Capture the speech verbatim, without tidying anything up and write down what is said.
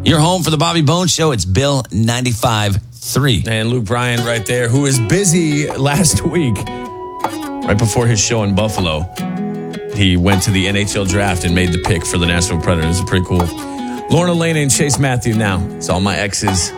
You're home for the Bobby Bones Show. It's Bill ninety-five point three. And Luke Bryan right there, who was busy last week, right before his show in Buffalo. He went to the N H L draft and made the pick for the Nashville Predators. It's pretty cool. Lorna Lane and Chase Matthew now. It's all my exes.